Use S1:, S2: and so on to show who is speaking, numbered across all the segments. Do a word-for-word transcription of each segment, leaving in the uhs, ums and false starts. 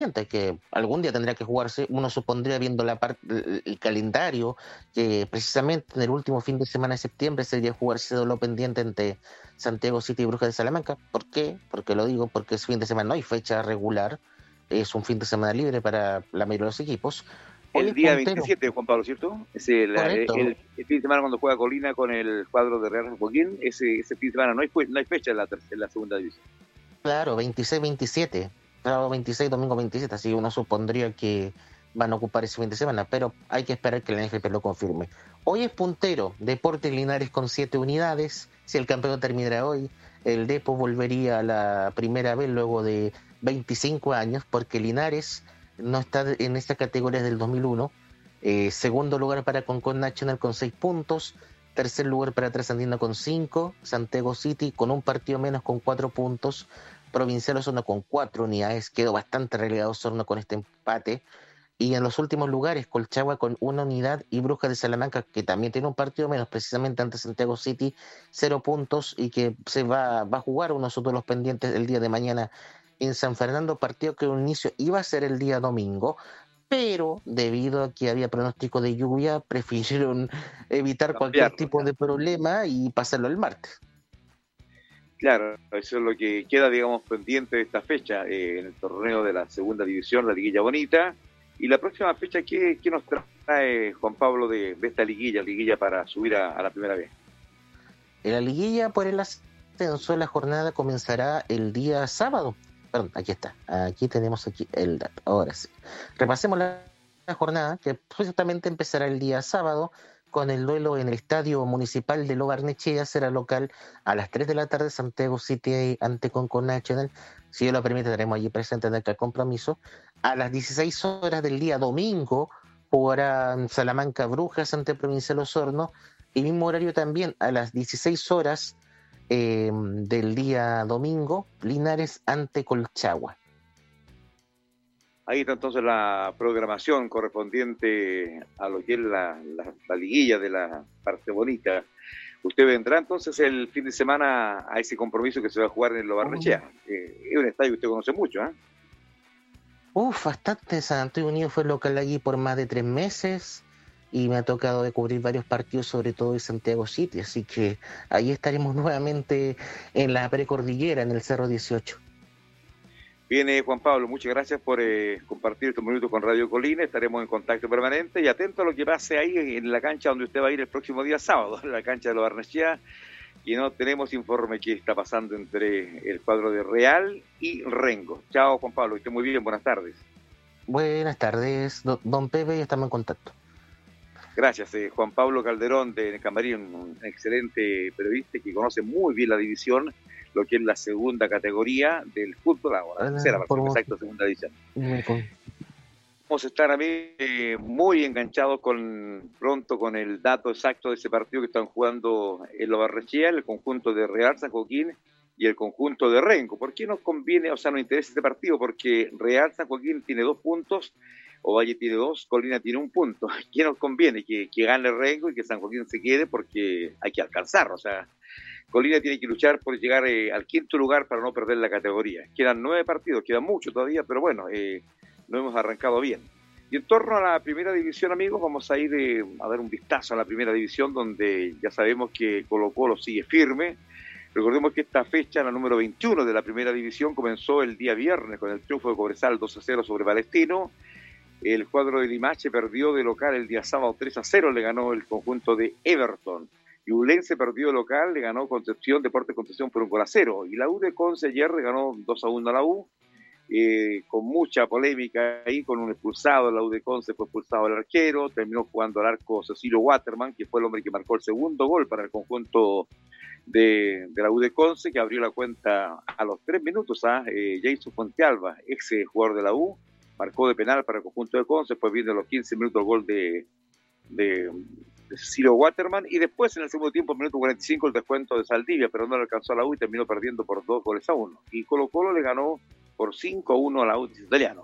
S1: que algún día tendrá que jugarse, uno supondría viendo la parte, el, el calendario, que precisamente en el último fin de semana de septiembre sería jugarse lo pendiente entre Santiago City y Brujas de Salamanca. ¿Por qué? Porque lo digo, porque ese fin de semana no hay fecha regular, es un fin de semana libre para la mayoría de los equipos. Hoy
S2: El
S1: es
S2: día
S1: puntero,
S2: veintisiete, Juan Pablo, ¿cierto? Es el, el,
S1: correcto,
S2: el fin de semana cuando juega Colina con el cuadro de Real San Joaquín, ese, ese fin de semana no hay, no hay fecha en la, en la segunda división.
S1: claro, veintiséis veintisiete, sábado veintiséis, domingo veintisiete, así uno supondría que van a ocupar ese fin de semana, pero hay que esperar que la N F P lo confirme. Hoy es puntero, Deportes Linares con siete unidades, si el campeón terminara hoy, el Depo volvería a la primera vez luego de veinticinco años, porque Linares no está en esta categoría del dos mil uno, eh, segundo lugar para Concon National con seis puntos, tercer lugar para Trasandino con cinco, Santiago City con un partido menos con cuatro puntos, Provincial Osorno con cuatro unidades, quedó bastante relegado Osorno con este empate, y en los últimos lugares Colchagua con una unidad y Brujas de Salamanca, que también tiene un partido menos, precisamente ante Santiago City, cero puntos, y que se va, va a jugar unos otros los pendientes el día de mañana en San Fernando, partido que un inicio iba a ser el día domingo, pero debido a que había pronóstico de lluvia, prefirieron evitar cualquier
S2: Cambiarlo,
S1: tipo
S2: ya.
S1: de problema y pasarlo el martes.
S2: Claro, eso es lo que queda, digamos, pendiente de esta fecha eh, en el torneo de la segunda división, la Liguilla Bonita. Y la próxima fecha, ¿qué, qué nos trae Juan Pablo de, de esta liguilla, liguilla para subir a, a la primera vez?
S1: En la liguilla por el ascenso, la jornada comenzará el día sábado. Perdón, aquí está. Aquí tenemos aquí el dato. Ahora sí. Repasemos la, la jornada, que justamente empezará el día sábado con el duelo en el Estadio Municipal de Lobarnechea. Será local a las tres de la tarde, Santiago City ante Concon National. Si Dios lo permite, estaremos allí presentes en el compromiso. A las dieciséis horas del día domingo jugarán Salamanca Brujas ante Provincial Osorno. Y mismo horario también, a las dieciséis horas eh, del día domingo, Linares ante Colchagua.
S2: Ahí está entonces la programación correspondiente a lo que es la, la, la liguilla de la parte bonita. Usted vendrá entonces el fin de semana a ese compromiso que se va a jugar en Lo Barnechea. Eh, es un estadio que usted conoce mucho, ¿eh?
S1: Uf, bastante. San Antonio Unido fue local allí por más de tres meses y me ha tocado de cubrir varios partidos, sobre todo en Santiago City, así que ahí estaremos nuevamente en la precordillera, en el Cerro dieciocho.
S2: Bien, eh, Juan Pablo, muchas gracias por eh, compartir estos minutos con Radio Colina. Estaremos en contacto permanente y atento a lo que pase ahí en la cancha donde usted va a ir el próximo día sábado, en la cancha de Lo Barnechea. Y no tenemos informe qué está pasando entre el cuadro de Real y Rengo. Chao, Juan Pablo, que esté muy bien, buenas tardes.
S1: Buenas tardes, do, don Pepe, y estamos en contacto.
S2: Gracias, eh, Juan Pablo Calderón de Camarín, un excelente periodista que conoce muy bien la división, lo que es la segunda categoría del fútbol ahora, la tercera, para ser exacto, segunda división. Vamos a estar a mí eh, muy enganchados con pronto con el dato exacto de ese partido que están jugando en Lo Barnechea, el conjunto de Real San Joaquín y el conjunto de Rengo. ¿Por qué nos conviene, o sea, nos interesa este partido? Porque Real San Joaquín tiene dos puntos, Ovalle tiene dos, Colina tiene un punto. ¿Qué nos conviene? Que, que gane Rengo y que San Joaquín se quede, porque hay que alcanzar, o sea, Colina tiene que luchar por llegar eh, al quinto lugar para no perder la categoría. Quedan nueve partidos, queda mucho todavía, pero bueno, eh, no hemos arrancado bien. Y en torno a la primera división, amigos, vamos a ir eh, a dar un vistazo a la primera división, donde ya sabemos que Colo Colo sigue firme. Recordemos que esta fecha, la número veintiuno de la primera división, comenzó el día viernes con el triunfo de Cobresal dos a cero sobre Palestino. El cuadro de Limache perdió de local el día sábado tres a cero, le ganó el conjunto de Everton. Ñublense perdió de local, le ganó Concepción, Deportes Concepción por un gol a cero. Y la U de Conce ayer le ganó dos a uno a la U. Eh, con mucha polémica ahí, con un expulsado, la U de Conce fue expulsado el arquero, terminó jugando al arco Cecilio Waterman, que fue el hombre que marcó el segundo gol para el conjunto de, de la U de Conce, que abrió la cuenta a los tres minutos a eh, Jason Fontealba, ex jugador de la U, marcó de penal para el conjunto de Conce, después viene a los quince minutos el gol de, de, de Cecilio Waterman, y después en el segundo tiempo, minuto cuarenta y cinco, el descuento de Saldivia, pero no le alcanzó a la U y terminó perdiendo por dos goles a uno. Y Colo Colo le ganó por cinco a uno a la Audax Italiano.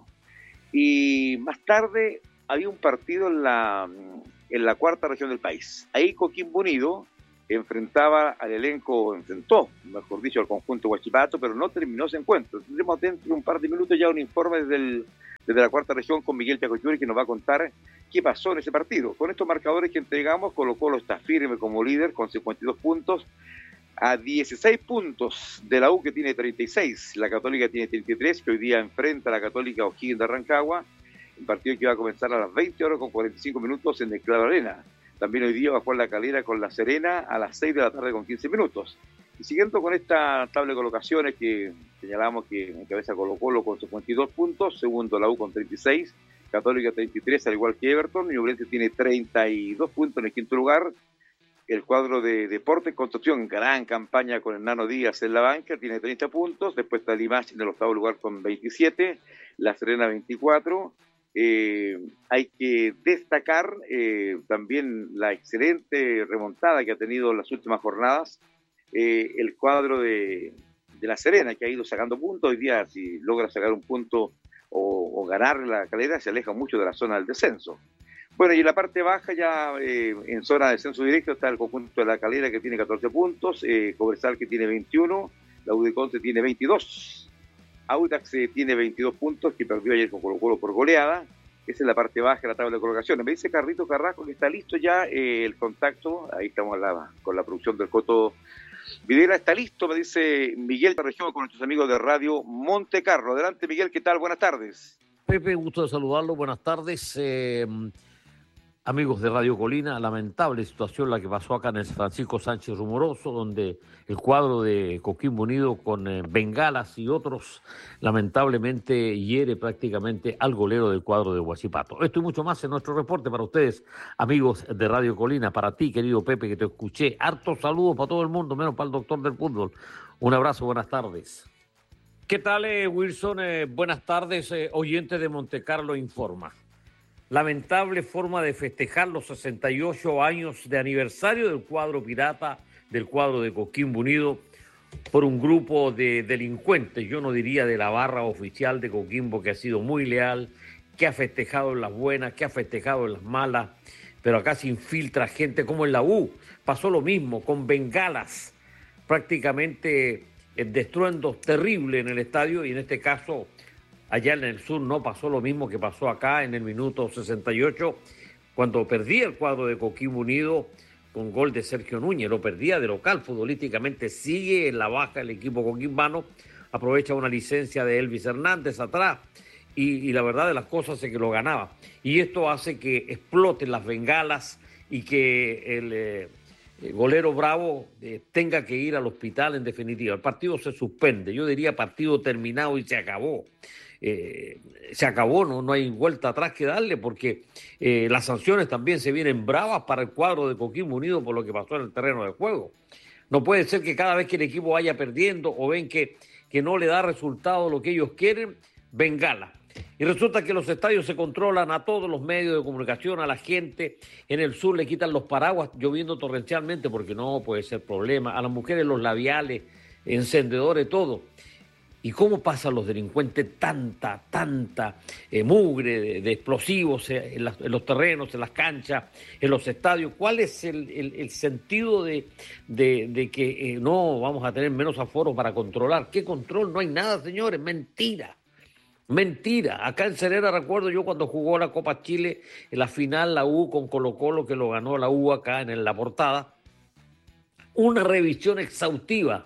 S2: Y más tarde había un partido en la, en la cuarta región del país. Ahí Coquimbo Unido enfrentaba al elenco, enfrentó, mejor dicho, al conjunto Huachipato, pero no terminó ese encuentro. Tendremos dentro de un par de minutos ya un informe desde el desde la cuarta región con Miguel Yacoyuri, que nos va a contar qué pasó en ese partido. Con estos marcadores que entregamos, Colo Colo está firme como líder con cincuenta y dos puntos, a dieciséis puntos de la U, que tiene treinta y seis, la Católica tiene treinta y tres, que hoy día enfrenta a la Católica O'Higgins de Rancagua, un partido que va a comenzar a las veinte horas con cuarenta y cinco minutos en el Claro Arena. También hoy día va a jugar la Calera con la Serena a las seis de la tarde con quince minutos. Y siguiendo con esta tabla de colocaciones que señalamos que encabeza Colo Colo con cincuenta y dos puntos, segundo la U con treinta y seis, Católica treinta y tres, al igual que Everton, Ñublense tiene treinta y dos puntos en el quinto lugar. El cuadro de Deportes Construcción, gran campaña con Hernando Díaz en la banca, tiene treinta puntos, después está Limache en el octavo lugar con veintisiete, La Serena veinticuatro. Eh, hay que destacar eh, también la excelente remontada que ha tenido en las últimas jornadas eh, el cuadro de, de La Serena, que ha ido sacando puntos. Hoy día, si logra sacar un punto o, o ganar la Calera, se aleja mucho de la zona del descenso. Bueno, y en la parte baja, ya eh, en zona de descenso directo, está el conjunto de la Calera, que tiene catorce puntos, eh, Cobresal, que tiene veintiuno, la U de Conce tiene veintidós, Audax eh, tiene veintidós puntos, que perdió ayer con Colo Colo por goleada. Esa es la parte baja de la tabla de colocaciones. Me dice Carrito Carrasco que está listo ya eh, el contacto. Ahí estamos la, con la producción del Coto Videla. Está listo, me dice Miguel de Región, con nuestros amigos de Radio Monte Carlo. Adelante, Miguel, ¿qué tal? Buenas tardes.
S3: Pepe, gusto de saludarlo. Buenas tardes. Eh, amigos de Radio Colina, lamentable situación la que pasó acá en el Francisco Sánchez Rumoroso, donde el cuadro de Coquimbo Unido con eh, bengalas y otros lamentablemente hiere prácticamente al golero del cuadro de Huachipato. Esto y mucho más en nuestro reporte para ustedes, amigos de Radio Colina. Para ti, querido Pepe, que te escuché. Hartos saludos para todo el mundo, menos para el doctor del fútbol. Un abrazo, buenas tardes. ¿Qué tal, eh, Wilson? Eh, buenas tardes, eh, oyente de Montecarlo Informa. Lamentable forma de festejar los sesenta y ocho años de aniversario del cuadro pirata, del cuadro de Coquimbo Unido, por un grupo de delincuentes, yo no diría de la barra oficial de Coquimbo, que ha sido muy leal, que ha festejado en las buenas, que ha festejado en las malas, pero acá se infiltra gente como en la U. Pasó lo mismo, con bengalas, prácticamente destruendos terribles en el estadio, y en este caso allá en el sur no pasó lo mismo que pasó acá en el minuto sesenta y ocho, cuando perdía el cuadro de Coquimbo Unido con gol de Sergio Núñez. Lo perdía de local, futbolísticamente sigue en la baja el equipo coquimbano, aprovecha una licencia de Elvis Hernández atrás, y, y la verdad de las cosas es que lo ganaba. Y esto hace que exploten las bengalas y que el, eh, el golero Bravo eh, tenga que ir al hospital en definitiva. El partido se suspende, yo diría partido terminado y se acabó. Eh, se acabó, no, no hay vuelta atrás que darle, porque eh, las sanciones también se vienen bravas para el cuadro de Coquimbo Unido por lo que pasó en el terreno de juego. No puede ser que cada vez que el equipo vaya perdiendo o ven que, que no le da resultado lo que ellos quieren, bengala. Y resulta que los estadios se controlan a todos los medios de comunicación, a la gente. En el sur le quitan los paraguas lloviendo torrencialmente porque no puede ser problema. A las mujeres los labiales, encendedores, todo. ¿Y cómo pasan los delincuentes tanta, tanta eh, mugre de, de explosivos en, las, en los terrenos, en las canchas, en los estadios? ¿Cuál es el, el, el sentido de, de, de que eh, no vamos a tener menos aforos para controlar? ¿Qué control? No hay nada, señores, mentira. Mentira. Acá en Serena recuerdo yo cuando jugó la Copa Chile, en la final la U con Colo Colo, que lo ganó la U acá en la portada, una revisión exhaustiva.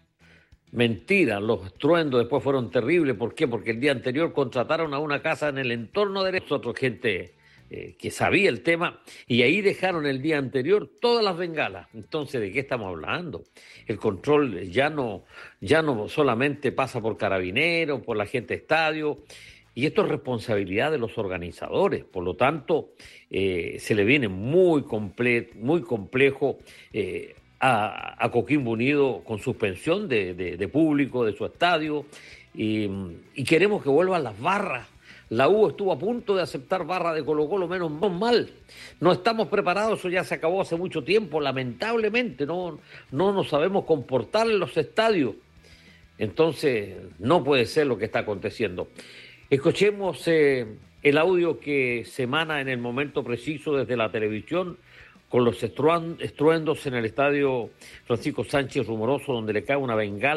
S3: Mentira, los estruendos después fueron terribles. ¿Por qué? Porque el día anterior contrataron a una casa en el entorno de nosotros, gente eh, que sabía el tema, y ahí dejaron el día anterior todas las bengalas. Entonces, ¿de qué estamos hablando? El control ya no, ya no solamente pasa por carabineros, por la gente de estadio, y esto es responsabilidad de los organizadores. Por lo tanto, eh, se le viene muy, comple- muy complejo eh, A, a Coquimbo Unido con suspensión de, de, de público, de su estadio, y, y queremos que vuelvan las barras. La U estuvo a punto de aceptar barra de Colo Colo, menos mal. No estamos preparados, eso ya se acabó hace mucho tiempo, lamentablemente. No, no nos sabemos comportar en los estadios. Entonces, no puede ser lo que está aconteciendo. Escuchemos eh, el audio que se emana en el momento preciso desde la televisión, con los estruendos en el estadio Francisco Sánchez Rumoroso, donde le cae una bengala.